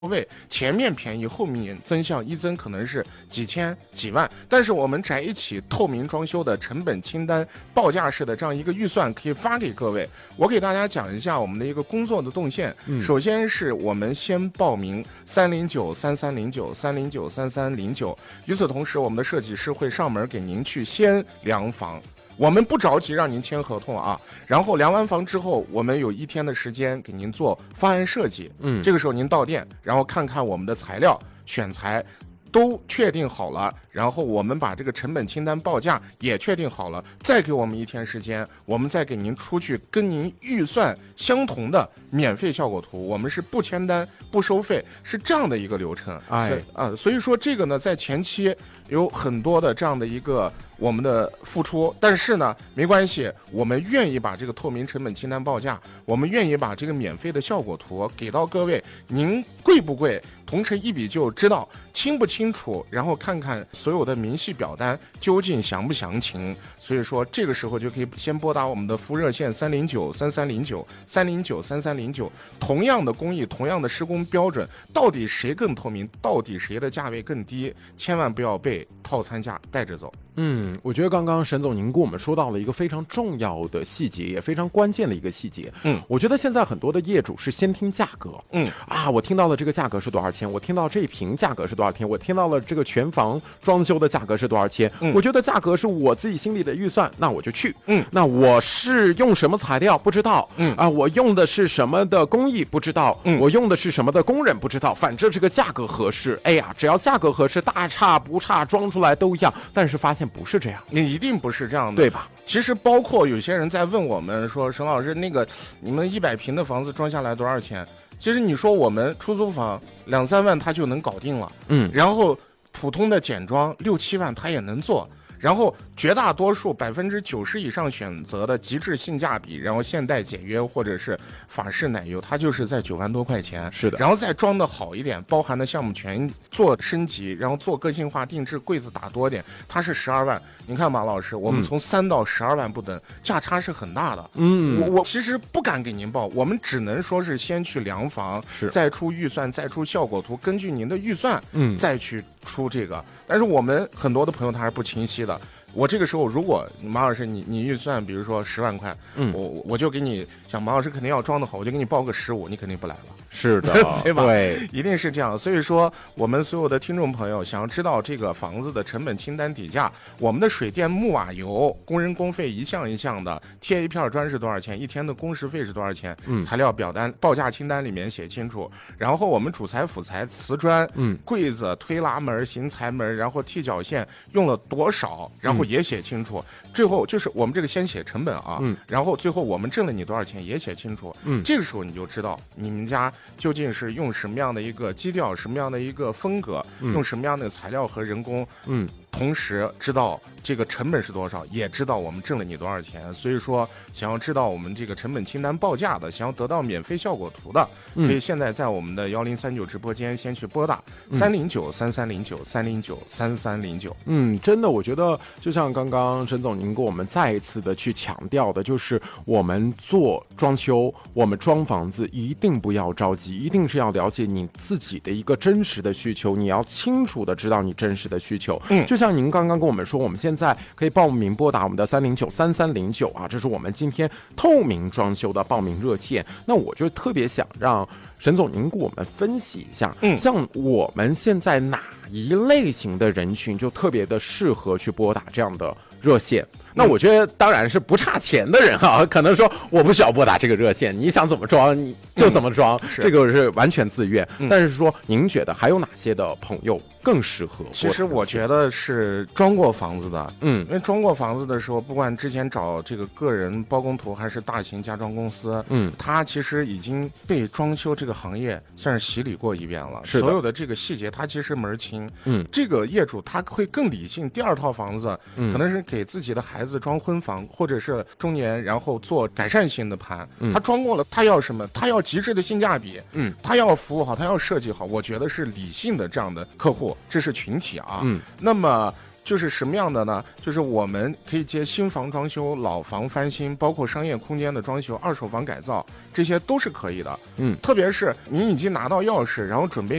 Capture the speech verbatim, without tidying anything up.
位，前面便宜，后面增项一增可能是几千几万，但是我们宅一起透明装修的成本清单报价式的这样一个预算可以发给各位。我给大家讲一下我们的一个工作的动线。嗯、首先是我们先报名三零九三三零九三零九三三零九，与此同时，我们的设计师会上门给您去先量房。我们不着急让您签合同啊，然后量完房之后，我们有一天的时间给您做方案设计。嗯，这个时候您到店，然后看看我们的材料选材都确定好了，然后我们把这个成本清单报价也确定好了，再给我们一天时间，我们再给您出去跟您预算相同的免费效果图，我们是不签单不收费，是这样的一个流程。哎啊、呃，所以说这个呢，在前期有很多的这样的一个我们的付出，但是呢没关系，我们愿意把这个透明成本清单报价，我们愿意把这个免费的效果图给到各位，您贵不贵，同城一比就知道，清不清楚，然后看看所有的明细表单究竟详不详情。所以说这个时候就可以先拨打我们的服务热线三零九三三零九三零九三三零九，同样的工艺，同样的施工标准，到底谁更透明，到底谁的价位更低，千万不要被套餐价带着走。 嗯，我觉得刚刚沈总您跟我们说到了一个非常重要的细节，也非常关键的一个细节。嗯，我觉得现在很多的业主是先听价格。嗯啊，我听到了这个价格是多少钱，我听到这一平价格是多少钱，我听到了这个全房装修的价格是多少钱。嗯，我觉得价格是我自己心里的预算，那我就去。嗯，那我是用什么材料不知道。嗯啊，我用的是什么的工艺不知道。嗯，我用的是什么的工人不知道，反正这个价格合适。哎呀，只要价格合适，大差不差，装出来都一样。但是发现不是这样， 你一定不是这样的， 对吧？ 其实包括有些人在问我们说，沈老师，那个你们一百平的房子装下来多少钱？其实你说我们出租房两三万他就能搞定了，嗯，然后普通的简装六七万他也能做。然后绝大多数百分之九十以上选择的极致性价比，然后现代简约或者是法式奶油，它就是在九万多块钱。 是的， 然后再装的好一点，包含的项目全做升级，然后做个性化定制，柜子打多点，它是十二万。你看马老师，我们从三到十二万不等，价差是很大的。嗯，我我其实不敢给您报，我们只能说是先去量房， 是再出预算，再出效果图，根据您的预算，嗯，再去出这个。但是我们很多的朋友他是不清晰的。我这个时候，如果马老师你你预算比如说十万块，嗯，我我就给你想马老师肯定要装的好，我就给你报个十五，你肯定不来了。 是的， 对吧？ 对， 一定是这样。所以说，我们所有的听众朋友想要知道这个房子的成本清单底价，我们的水电木瓦油、工人工费一项一项的，贴一片砖是多少钱，一天的工时费是多少钱，嗯，材料表单、报价清单里面写清楚。然后我们主材、辅材、瓷砖、嗯，柜子、推拉门、行材门，然后踢脚线用了多少，然后也写清楚。嗯、最后就是我们这个先写成本啊，嗯，然后最后我们挣了你多少钱也写清楚，嗯，这个时候你就知道你们家究竟是用什么样的一个基调，什么样的一个风格，嗯、用什么样的材料和人工，嗯，同时知道这个成本是多少，也知道我们挣了你多少钱。所以说，想要知道我们这个成本清单报价的，想要得到免费效果图的，嗯、可以现在在我们的幺零三九直播间先去拨打三零九三三零九三零九三三零九。 嗯，真的，我觉得就像刚刚沈总您跟我们再一次的去强调的，就是我们做装修，我们装房子一定不要着急，一定是要了解你自己的一个真实的需求，你要清楚的知道你真实的需求。嗯，就像您刚刚跟我们说，我们现在可以报名拨打我们的三零九三三零九啊，这是我们今天透明装修的报名热线。那我就特别想让沈总您给我们分析一下，嗯，像我们现在哪一类型的人群就特别的适合去拨打这样的热线？那我觉得当然是不差钱的人啊，可能说我不需要拨打这个热线，你想怎么装你就怎么装，嗯、这个是完全自愿。嗯、但是说您觉得还有哪些的朋友更适合？ 其实我觉得是装过房子的，嗯，因为装过房子的时候，不管之前找这个个人包工图还是大型家装公司，嗯，他其实已经被装修这个行业算是洗礼过一遍了， 是所有的这个细节他其实门儿清，嗯，这个业主他会更理性。第二套房子，嗯，可能是给自己的孩子装婚房，或者是中年，然后做改善性的盘，嗯、他装过了，他要什么？他要极致的性价比，嗯，他要服务好，他要设计好，我觉得是理性的这样的客户。这是群体啊，嗯，那么就是什么样的呢？就是我们可以接新房装修、老房翻新，包括商业空间的装修、二手房改造，这些都是可以的。 嗯， 特别是您已经拿到钥匙，然后准备